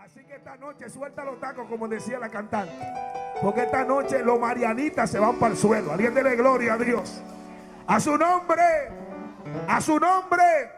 Así que esta noche suelta los tacos, como decía la cantante, porque esta noche los marianitas se van para el suelo. Alguien dele gloria a Dios. A su nombre, a su nombre.